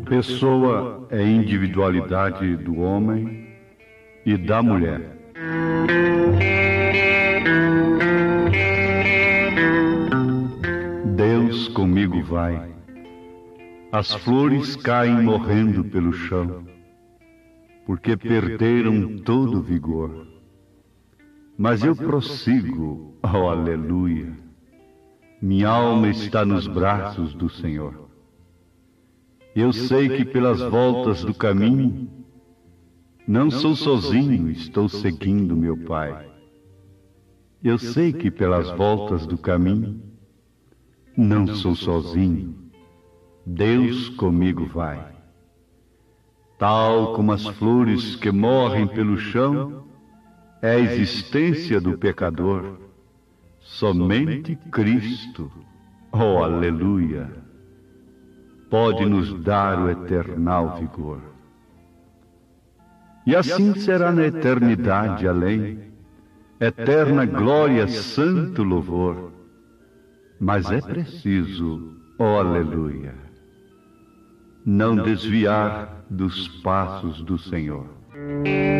Pessoa é individualidade do homem e da mulher. Deus comigo vai. As flores caem morrendo pelo chão, porque perderam todo o vigor. Mas eu prossigo, oh aleluia. Minha alma está nos braços do Senhor. Eu sei que pelas voltas do caminho, não sou sozinho, estou seguindo meu Pai. Eu sei que pelas voltas do caminho, não sou sozinho, Deus comigo vai. Tal como as flores que morrem pelo chão, é a existência do pecador. Somente Cristo, oh aleluia, pode nos dar o eternal vigor. E assim será na eternidade além, eterna glória, santo louvor. Mas é preciso, oh aleluia, não desviar dos passos do Senhor.